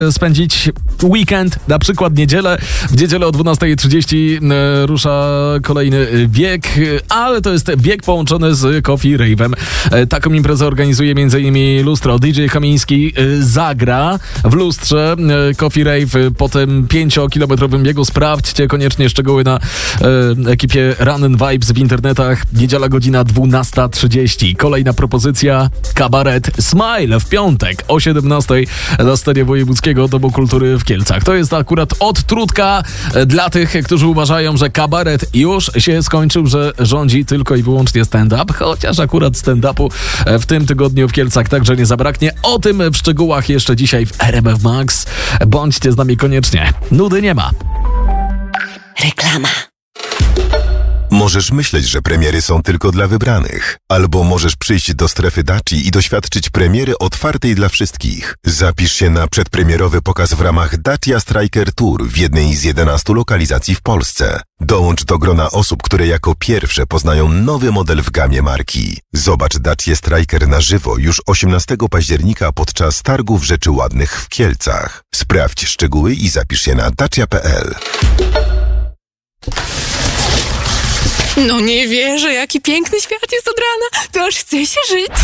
spędzić weekend, na przykład niedzielę. W niedzielę o 12:30 rusza kolejny bieg, ale to jest bieg połączony z Coffee Rave'em. Taką imprezę organizuje m.in. Lustro. DJ Kamiński zagra w Lustrze Coffee Rave po tym 5-kilometrowym biegu. Sprawdźcie koniecznie szczegóły na ekipie Run and Vibes w internetach. Niedziela godzina 12:30. Kolejna propozycja, kabaret Smile w piątek o 17:00 na scenie Wojewódzkiego Domu Kultury w Kielcach. To jest akurat odtrutka dla tych, którzy uważają, że kabaret już się skończył, że rządzi tylko i wyłącznie stand-up, chociaż akurat stand-upu w tym tygodniu w Kielcach także nie zabraknie. O tym w szczegółach jeszcze dzisiaj w RMF Max. Bądźcie z nami koniecznie. Nudy nie ma. Reklama. Możesz myśleć, że premiery są tylko dla wybranych. Albo możesz przyjść do strefy Daci i doświadczyć premiery otwartej dla wszystkich. Zapisz się na przedpremierowy pokaz w ramach Dacia Striker Tour w jednej z 11 lokalizacji w Polsce. Dołącz do grona osób, które jako pierwsze poznają nowy model w gamie marki. Zobacz Dacia Striker na żywo już 18 października podczas targów Rzeczy Ładnych w Kielcach. Sprawdź szczegóły i zapisz się na dacia.pl. No nie wierzę, jaki piękny świat jest od rana. To aż chce się żyć.